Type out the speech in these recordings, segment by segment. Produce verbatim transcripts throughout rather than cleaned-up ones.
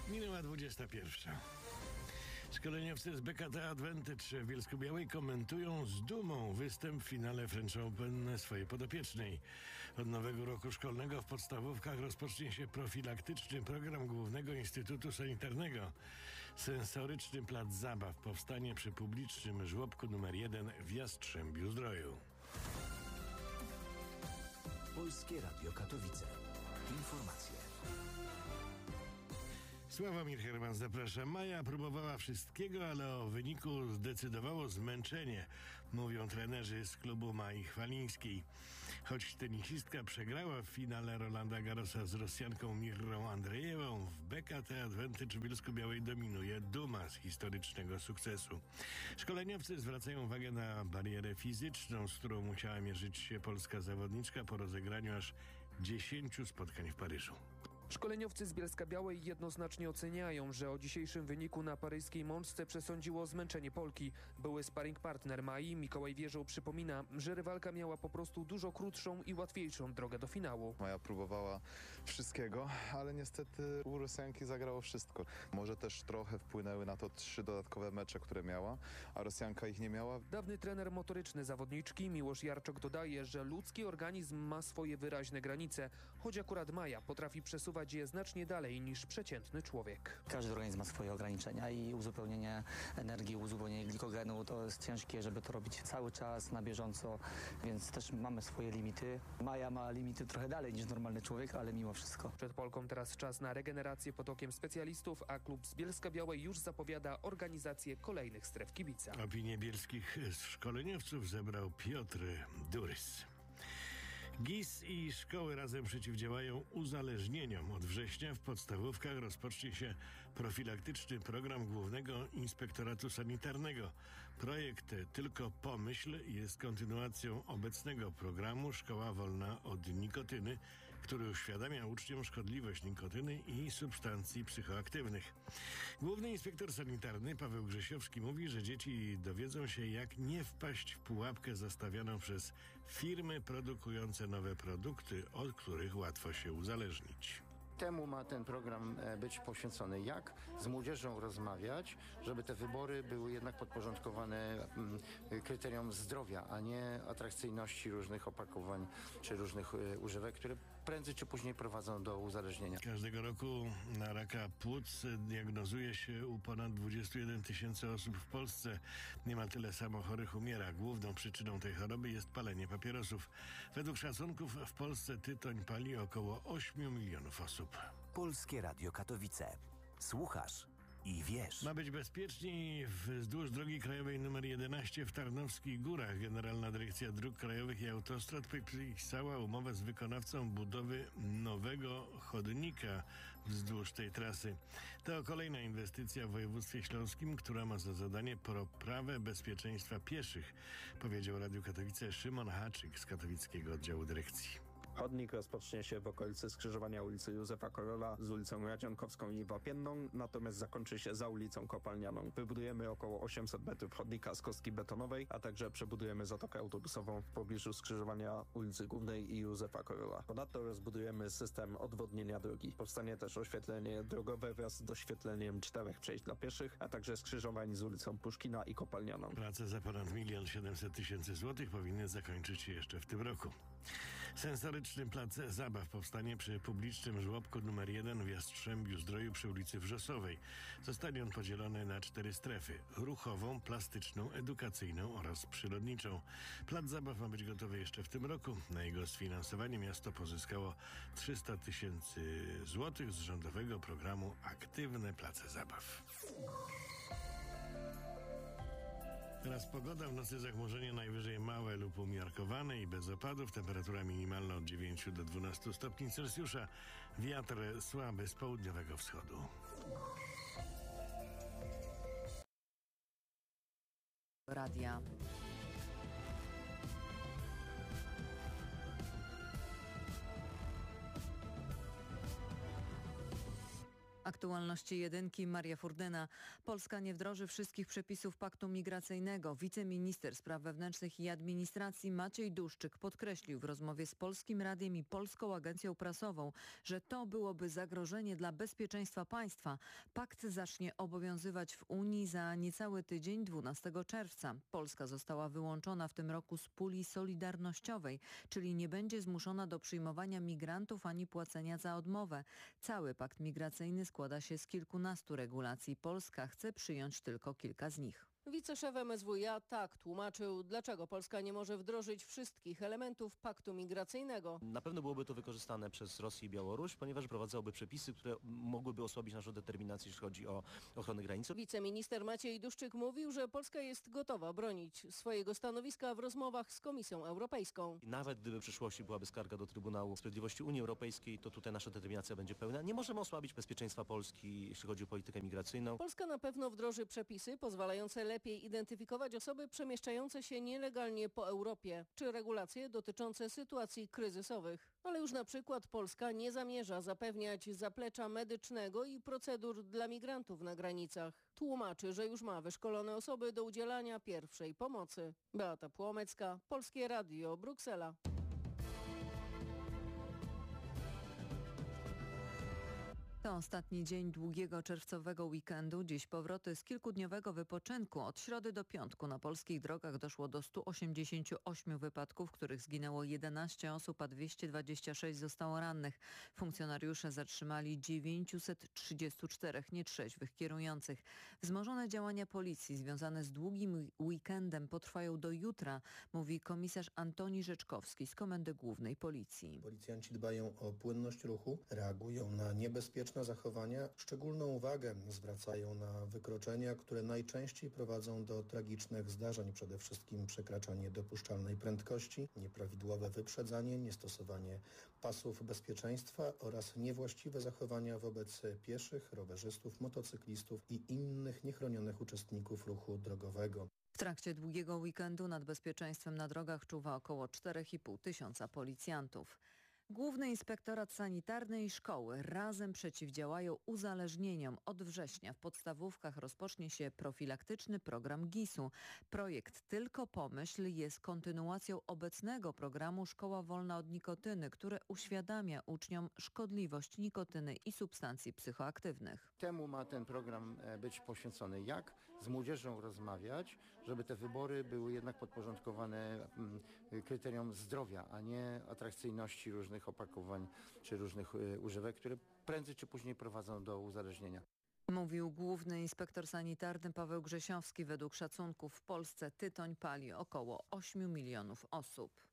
Minęła dwudziesta pierwsza. Szkoleniowcy z B K T Advantage w Bielsko-Białej komentują z dumą występ w finale French Open swojej podopiecznej. Od nowego roku szkolnego w podstawówkach rozpocznie się profilaktyczny program Głównego Instytutu Sanitarnego. Sensoryczny plac zabaw powstanie przy publicznym żłobku numer jeden w Jastrzębiu-Zdroju. Polskie Radio Katowice. Informacje. Sławomir Herman, zapraszam. Maja próbowała wszystkiego, ale o wyniku zdecydowało zmęczenie, mówią trenerzy z klubu Mai Chwalińskiej. Choć tenisistka przegrała w finale Rolanda Garrosa z Rosjanką Mirrą Andrejewą, w B K T Advantage w Bielsko-Białej dominuje duma z historycznego sukcesu. Szkoleniowcy zwracają uwagę na barierę fizyczną, z którą musiała mierzyć się polska zawodniczka po rozegraniu aż dziesięciu spotkań w Paryżu. Szkoleniowcy z Bielska-Białej jednoznacznie oceniają, że o dzisiejszym wyniku na paryskiej Mączce przesądziło zmęczenie Polki. Były sparring partner Mai, Mikołaj Wierzą, przypomina, że rywalka miała po prostu dużo krótszą i łatwiejszą drogę do finału. Maja próbowała wszystkiego, ale niestety u Rosjanki zagrało wszystko. Może też trochę wpłynęły na to trzy dodatkowe mecze, które miała, a Rosjanka ich nie miała. Dawny trener motoryczny zawodniczki Miłosz Jarczok dodaje, że ludzki organizm ma swoje wyraźne granice, choć akurat Maja potrafi przesuwać je znacznie dalej niż przeciętny człowiek. Każdy organizm ma swoje ograniczenia i uzupełnienie energii, uzupełnienie glikogenu to jest ciężkie, żeby to robić cały czas, na bieżąco, więc też mamy swoje limity. Maja ma limity trochę dalej niż normalny człowiek, ale mimo wszystko. Przed Polką teraz czas na regenerację pod okiem specjalistów, a klub z Bielska-Białej już zapowiada organizację kolejnych stref kibica. Opinię bielskich szkoleniowców zebrał Piotr Durys. G I S i szkoły razem przeciwdziałają uzależnieniom. Od września w podstawówkach rozpocznie się profilaktyczny program Głównego Inspektoratu Sanitarnego. Projekt Tylko Pomyśl jest kontynuacją obecnego programu Szkoła Wolna od Nikotyny, który uświadamia uczniom szkodliwość nikotyny i substancji psychoaktywnych. Główny Inspektor Sanitarny Paweł Grzesiowski mówi, że dzieci dowiedzą się, jak nie wpaść w pułapkę zastawianą przez firmy produkujące nowe produkty, od których łatwo się uzależnić. Temu ma ten program być poświęcony. Jak z młodzieżą rozmawiać, żeby te wybory były jednak podporządkowane kryteriom zdrowia, a nie atrakcyjności różnych opakowań czy różnych używek, które prędzej czy później prowadzą do uzależnienia. Każdego roku na raka płuc diagnozuje się u ponad dwudziestu jeden tysięcy osób w Polsce. Niemal tyle samo chorych umiera. Główną przyczyną tej choroby jest palenie papierosów. Według szacunków w Polsce tytoń pali około ośmiu milionów osób. Polskie Radio Katowice. Słuchasz i wiesz. Ma być bezpieczniej wzdłuż drogi krajowej nr jedenaście w Tarnowskich Górach. Generalna Dyrekcja Dróg Krajowych i Autostrad podpisała umowę z wykonawcą budowy nowego chodnika wzdłuż tej trasy. To kolejna inwestycja w województwie śląskim, która ma za zadanie poprawę bezpieczeństwa pieszych, powiedział Radiu Katowice Szymon Haczyk z katowickiego oddziału dyrekcji. Chodnik rozpocznie się w okolicy skrzyżowania ulicy Józefa Korola z ulicą Radzionkowską i Wapienną, natomiast zakończy się za ulicą Kopalnianą. Wybudujemy około osiemset metrów chodnika z kostki betonowej, a także przebudujemy zatokę autobusową w pobliżu skrzyżowania ulicy Głównej i Józefa Korola. Ponadto rozbudujemy system odwodnienia drogi. Powstanie też oświetlenie drogowe wraz z doświetleniem czterech przejść dla pieszych, a także skrzyżowań z ulicą Puszkina i Kopalnianą. Prace za ponad milion siedemset tysięcy złotych powinny zakończyć się jeszcze w tym roku. Sensoryczny plac zabaw powstanie przy publicznym żłobku numer jeden w Jastrzębiu-Zdroju przy ulicy Wrzosowej. Zostanie on podzielony na cztery strefy: ruchową, plastyczną, edukacyjną oraz przyrodniczą. Plac zabaw ma być gotowy jeszcze w tym roku. Na jego sfinansowanie miasto pozyskało trzysta tysięcy złotych z rządowego programu Aktywne Place Zabaw. Teraz pogoda. W nocy zachmurzenie najwyżej małe lub umiarkowane i bez opadów. Temperatura minimalna od dziewięciu do dwunastu stopni Celsjusza. Wiatr słaby z południowego wschodu. Radia. Aktualności jedynki, Maria Furdyna. Polska nie wdroży wszystkich przepisów paktu migracyjnego. Wiceminister Spraw Wewnętrznych i Administracji Maciej Duszczyk podkreślił w rozmowie z Polskim Radiem i Polską Agencją Prasową, że to byłoby zagrożenie dla bezpieczeństwa państwa. Pakt zacznie obowiązywać w Unii za niecały tydzień, dwunastego czerwca. Polska została wyłączona w tym roku z puli solidarnościowej, czyli nie będzie zmuszona do przyjmowania migrantów ani płacenia za odmowę. Cały pakt migracyjny składa się z kilkunastu regulacji. Polska chce przyjąć tylko kilka z nich. Wiceszef M S W iA tak tłumaczył, dlaczego Polska nie może wdrożyć wszystkich elementów paktu migracyjnego. Na pewno byłoby to wykorzystane przez Rosję i Białoruś, ponieważ wprowadzałoby przepisy, które mogłyby osłabić naszą determinację, jeśli chodzi o ochronę granicy. Wiceminister Maciej Duszczyk mówił, że Polska jest gotowa bronić swojego stanowiska w rozmowach z Komisją Europejską. I nawet gdyby w przyszłości byłaby skarga do Trybunału Sprawiedliwości Unii Europejskiej, to tutaj nasza determinacja będzie pełna. Nie możemy osłabić bezpieczeństwa Polski, jeśli chodzi o politykę migracyjną. Polska na pewno wdroży przepisy pozwalające lepiej identyfikować osoby przemieszczające się nielegalnie po Europie, czy regulacje dotyczące sytuacji kryzysowych. Ale już na przykład Polska nie zamierza zapewniać zaplecza medycznego i procedur dla migrantów na granicach. Tłumaczy, że już ma wyszkolone osoby do udzielania pierwszej pomocy. Beata Płomecka, Polskie Radio, Bruksela. To ostatni dzień długiego czerwcowego weekendu. Dziś powroty z kilkudniowego wypoczynku. Od środy do piątku na polskich drogach doszło do stu osiemdziesięciu ośmiu wypadków, w których zginęło jedenaście osób, a dwieście dwadzieścia sześć zostało rannych. Funkcjonariusze zatrzymali dziewięćset trzydziestu czterech nietrzeźwych kierujących. Wzmożone działania policji związane z długim weekendem potrwają do jutra, mówi komisarz Antoni Rzeczkowski z Komendy Głównej Policji. Policjanci dbają o płynność ruchu, reagują na niebezpieczne zachowania. Szczególną uwagę zwracają na wykroczenia, które najczęściej prowadzą do tragicznych zdarzeń, przede wszystkim przekraczanie dopuszczalnej prędkości, nieprawidłowe wyprzedzanie, niestosowanie pasów bezpieczeństwa oraz niewłaściwe zachowania wobec pieszych, rowerzystów, motocyklistów i innych niechronionych uczestników ruchu drogowego. W trakcie długiego weekendu nad bezpieczeństwem na drogach czuwa około czterech i pół tysiąca policjantów. Główny Inspektorat Sanitarny i szkoły razem przeciwdziałają uzależnieniom. Od września w podstawówkach rozpocznie się profilaktyczny program gisu. Projekt Tylko Pomyśl jest kontynuacją obecnego programu Szkoła Wolna od Nikotyny, który uświadamia uczniom szkodliwość nikotyny i substancji psychoaktywnych. Temu ma ten program być poświęcony. Jak z młodzieżą rozmawiać, żeby te wybory były jednak podporządkowane kryteriom zdrowia, a nie atrakcyjności różnych opakowań czy różnych używek, które prędzej czy później prowadzą do uzależnienia. Mówił główny inspektor sanitarny Paweł Grzesiowski. Według szacunków w Polsce tytoń pali około ośmiu milionów osób.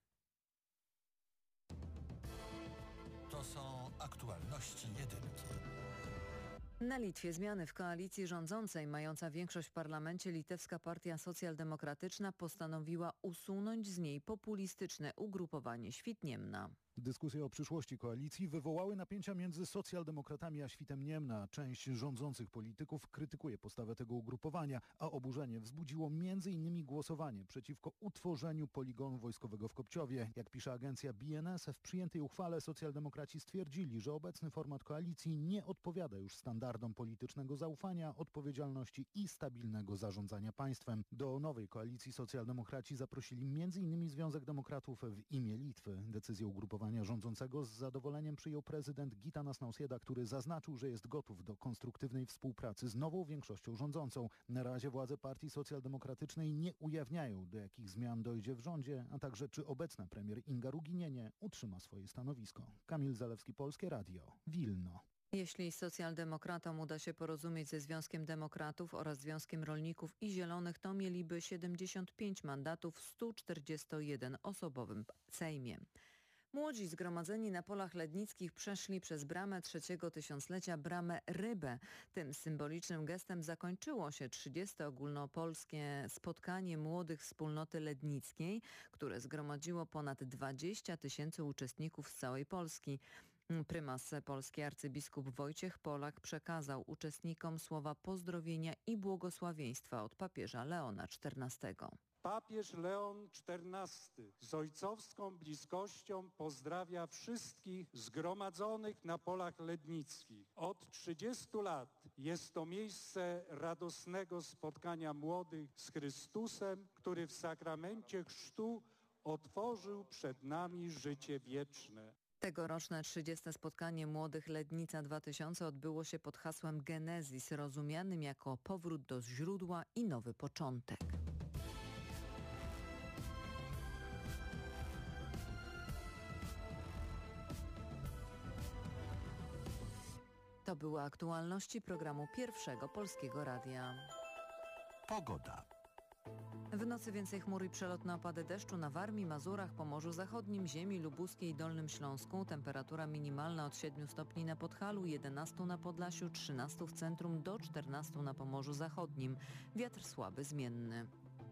To są aktualności jedynki. Na Litwie zmiany w koalicji rządzącej. Mająca większość w parlamencie litewska partia socjaldemokratyczna postanowiła usunąć z niej populistyczne ugrupowanie Świtniemna. Dyskusje o przyszłości koalicji wywołały napięcia między socjaldemokratami a Świtem Niemna. Część rządzących polityków krytykuje postawę tego ugrupowania, a oburzenie wzbudziło między innymi głosowanie przeciwko utworzeniu poligonu wojskowego w Kopciowie. Jak pisze agencja B N S, w przyjętej uchwale socjaldemokraci stwierdzili, że obecny format koalicji nie odpowiada już standardom politycznego zaufania, odpowiedzialności i stabilnego zarządzania państwem. Do nowej koalicji socjaldemokraci zaprosili między innymi Związek Demokratów w imię Litwy. Decyzję ugrupowania rządzącego z zadowoleniem przyjął prezydent Gitanas Nausėda, który zaznaczył, że jest gotów do konstruktywnej współpracy z nową większością rządzącą. Na razie władze partii socjaldemokratycznej nie ujawniają, do jakich zmian dojdzie w rządzie, a także czy obecna premier Inga Ruginienie utrzyma swoje stanowisko. Kamil Zalewski, Polskie Radio, Wilno. Jeśli socjaldemokratom uda się porozumieć ze Związkiem Demokratów oraz Związkiem Rolników i Zielonych, to mieliby siedemdziesiąt pięć mandatów w stu czterdziestojedynoosobowym Sejmie. Młodzi zgromadzeni na polach lednickich przeszli przez bramę trzeciego tysiąclecia bramę Rybę. Tym symbolicznym gestem zakończyło się trzydzieste ogólnopolskie spotkanie młodych wspólnoty lednickiej, które zgromadziło ponad dwadzieścia tysięcy uczestników z całej Polski. Prymas polski arcybiskup Wojciech Polak przekazał uczestnikom słowa pozdrowienia i błogosławieństwa od papieża Leona czternastego. Papież Leon czternasty z ojcowską bliskością pozdrawia wszystkich zgromadzonych na polach lednickich. Od trzydziestu lat jest to miejsce radosnego spotkania młodych z Chrystusem, który w sakramencie chrztu otworzył przed nami życie wieczne. Tegoroczne trzydzieste spotkanie Młodych Lednica dwa tysiące odbyło się pod hasłem Genezis, rozumianym jako powrót do źródła i nowy początek. To były aktualności programu Pierwszego Polskiego Radia. Pogoda. W nocy więcej chmur i przelotne opady deszczu na Warmii, Mazurach, Pomorzu Zachodnim, Ziemi Lubuskiej i Dolnym Śląsku. Temperatura minimalna od siedmiu stopni na Podhalu, jedenastu na Podlasiu, trzynastu w centrum do czternastu na Pomorzu Zachodnim. Wiatr słaby, zmienny.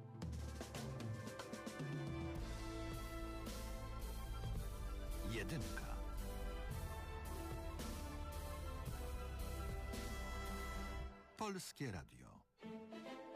Jedynka. Polskie Radio.